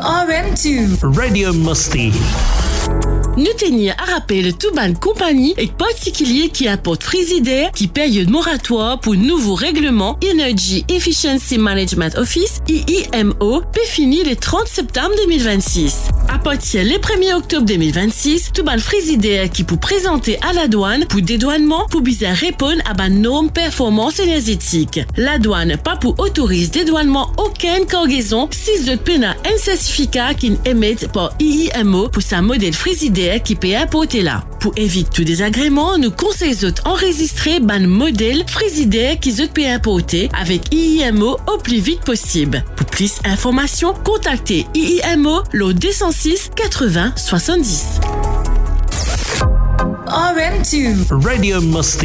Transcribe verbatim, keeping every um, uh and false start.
R M deux. Radio Musty. Nous tenions à rappeler tout ban compagnie et particulier qui apporte Frigidaire qui paye moratoire pour nouveau règlement Energy Efficiency Management Office I E M O peut finir le trente septembre deux mille vingt-six. À partir le premier octobre deux mille vingt-six, tout ban Frigidaire qui pour présenter à la douane pour dédouanement pour bien répondre à ban norme performance énergétique. La douane pas pour autoriser dédouanement aucune cargaison si autres pena un certificat qui émet par I E M O pour sa modèle Frigidaire qui peut apporter là. Pour éviter tout désagrément, nous conseillons d'enregistrer ban modèle Frigidaire qui peut apporter avec I E M O au plus vite possible. Pour plus d'informations, contactez I E M O l'au deux cent six quatre-vingts soixante-dix. R M deux. Radio Musty.